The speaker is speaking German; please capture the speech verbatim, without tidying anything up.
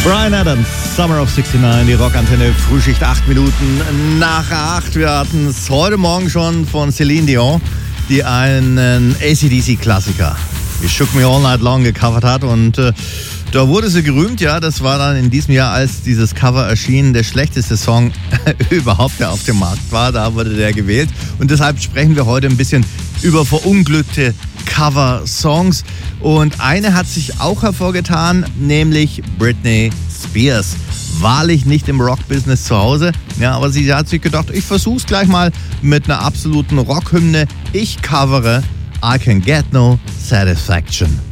Bryan Adams, Summer of sixty-nine, die Rockantenne, Frühschicht acht Minuten nach acht. Wir hatten es heute Morgen schon von Celine Dion, die einen A C D C-Klassiker, die Shook Me All Night Long, gecovert hat. Und äh, da wurde sie gerühmt, ja, das war dann in diesem Jahr, als dieses Cover erschien, der schlechteste Song überhaupt, der auf dem Markt war. Da wurde der gewählt. Und deshalb sprechen wir heute ein bisschen über verunglückte Cover-Songs. Und eine hat sich auch hervorgetan, nämlich Britney Spears. Wahrlich nicht im Rock-Business zu Hause, ja, aber sie hat sich gedacht, ich versuch's gleich mal mit einer absoluten Rockhymne. Ich covere I Can Get No Satisfaction.